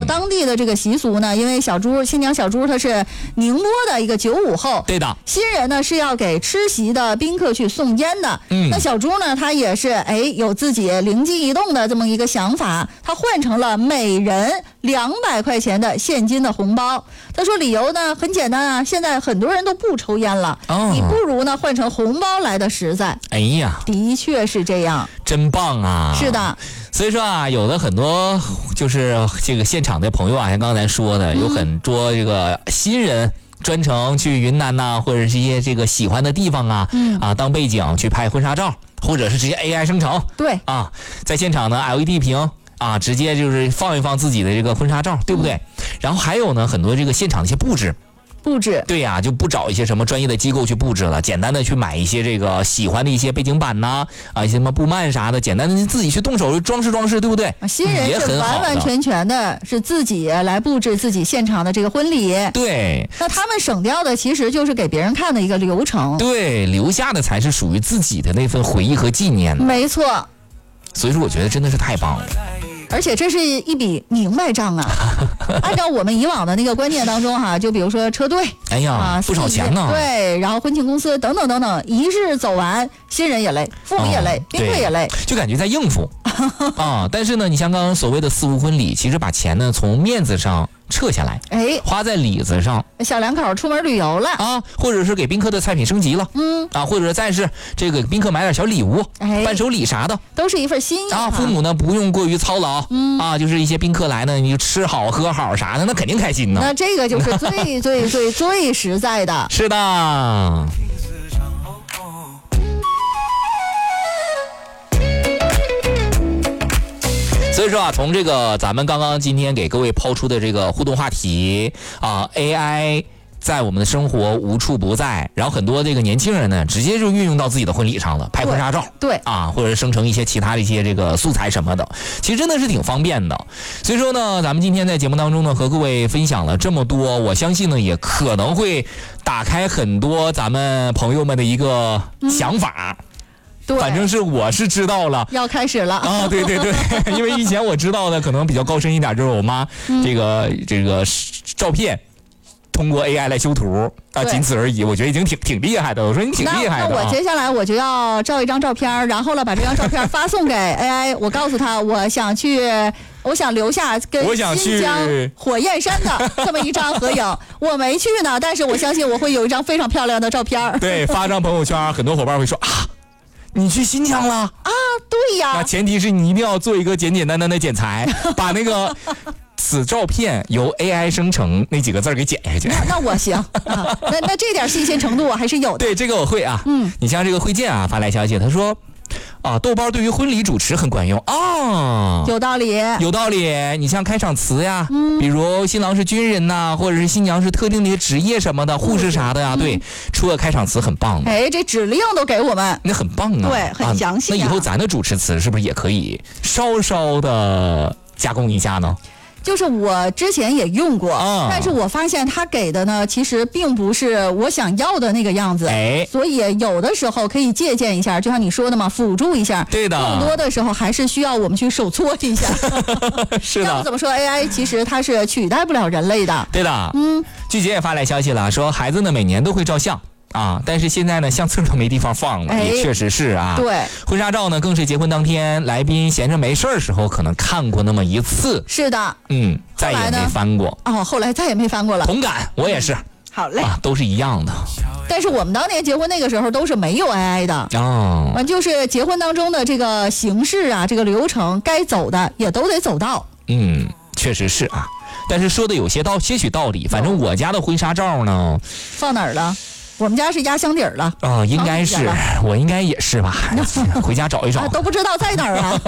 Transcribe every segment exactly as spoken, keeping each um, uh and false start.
当地的这个习俗呢，因为小猪新娘小猪她是宁波的一个九五后， 对的， 新人呢是要给吃席的宾客去送烟的。嗯，那小猪呢，他也是哎有自己灵机一动的这么一个想法，他换成了每人两百块钱的现金的红包。他说理由呢很简单啊，现在很多人都不抽烟了，哦、你不如呢换成红包来的实在。 哎呀， 的确是这样， 真棒啊！ 是的。 所以说啊，有的很多就是这个现场的朋友啊，像刚才说的，有很多这个新人专程去云南呐、啊，或者是一些这个喜欢的地方啊，嗯啊当背景去拍婚纱照，或者是直接 A I 生成，对啊，在现场呢 L E D 屏啊，直接就是放一放自己的这个婚纱照，对不对？嗯、然后还有呢，很多这个现场的一些布置。 布置对呀、啊，就不找一些什么专业的机构去布置了，简单的去买一些这个喜欢的一些背景板呐，啊，一些什么布幔啥的，简单的自己去动手装饰装饰，对不对？ 新人是完完全全的是自己来布置自己现场的这个婚礼。 对， 那他们省掉的其实就是给别人看的一个流程。 对，留下的才是属于自己的那份回忆和纪念。 没错。 所以说，我觉得真的是太棒了。 而且这是一笔明白账啊！按照我们以往的那个观念当中哈、啊，就比如说车队， 哎呀，啊、不少钱呢。 对，然后婚庆公司等等等等，一日走完，新人也累，父母也累，宾客也累， 就感觉在应付啊。但是呢，你像刚刚所谓的四无婚礼，其实把钱呢从面子上撤下来，哎，花在里子上， 小两口出门旅游了啊，或者是给宾客的菜品升级了，嗯啊，或者再是这个宾客买点小礼物，哎，伴手礼啥的， 都是一份心意啊。父母呢不用过于操劳，嗯啊，就是一些宾客来呢，你就吃好喝好啥的，那肯定开心呢。 那这个就是最最最最实在的。 是的。所以说啊，从这个咱们刚刚今天给各位抛出的这个互动话题啊 ，A I 在我们的生活无处不在，然后很多这个年轻人呢，直接就运用到自己的婚礼上了，拍婚纱照， 对啊，或者生成一些其他的一些这个素材什么的，其实真的是挺方便的。所以说呢，咱们今天在节目当中呢，和各位分享了这么多，我相信呢，也可能会打开很多咱们朋友们的一个想法。嗯反正是我是知道了， 要开始了啊！对对对，因为以前我知道的可能比较高深一点，就是我妈这个、嗯、这个照片通过 A I 来修图啊，仅此而已。我觉得已经挺挺厉害的。我说你挺厉害的、啊那。那我接下来我就要照一张照片，然后呢把这张照片发送给 A I， 我告诉他我想去。我想留下跟新疆火焰山的这么一张合影，我没去呢，但是我相信我会有一张非常漂亮的照片。 对，发张朋友圈，很多伙伴会说啊。你去新疆了啊？对呀。 那前提是你一定要做一个简简单单的剪裁，把那个此照片由 A I 生成那几个字给剪下去。 那, 那我行、啊、那那这点细心程度我还是有的。 对，这个我会啊。嗯，你像这个慧健啊发来消息，他说啊，豆包对于婚礼主持很管用啊， 有道理， 有道理。你像开场词呀，嗯，比如新郎是军人呐、啊，或者是新娘是特定的职业什么的，护士啥的呀、啊嗯，对，出个开场词很棒的。 哎，这指令都给我们， 那很棒啊， 对，很详细、啊啊。那以后咱的主持词是不是也可以稍稍的加工一下呢？ 就是我之前也用过、哦、但是我发现他给的呢其实并不是我想要的那个样子，哎，所以有的时候可以借鉴一下，就像你说的嘛，辅助一下。 对的， 更多的时候还是需要我们去手搓一下。 是的， 要怎么说 A I 其实它是取代不了人类的。 对的，嗯，巨杰也发来消息了，说孩子呢每年都会照相啊，但是现在呢相册都没地方放了、哎、也确实是啊。 对， 婚纱照呢更是结婚当天来宾闲着没事儿时候可能看过那么一次。 是的， 嗯，再也没翻过。 哦，后来再也没翻过了。 同感，我也是。 好嘞、 啊，都是一样的。 但是我们当年结婚那个时候都是没有 A I 的哦，完就是结婚当中的这个形式啊，这个流程该走的也都得走到。 嗯，确实是啊。但是说的有些道些许道理，反正我家的婚纱照呢， 放哪儿了？我们家是压箱底儿了啊、 哦，应该是，我应该也是吧？回家找一找， 啊、都不知道在哪儿啊。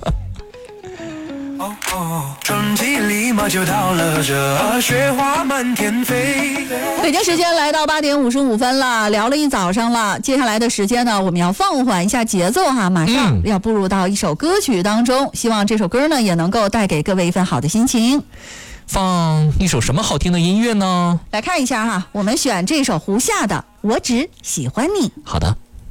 哦哦，春季立马就到了，这雪花满天飞。 北京时间来到八点五十五分了，聊了一早上了。接下来的时间呢，我们要放缓一下节奏哈，马上要步入到一首歌曲当中。嗯、希望这首歌呢也能够带给各位一份好的心情。 放一首什么好听的音乐呢？ 来看一下哈，我们选这首胡夏的《我只喜欢你》。 好的。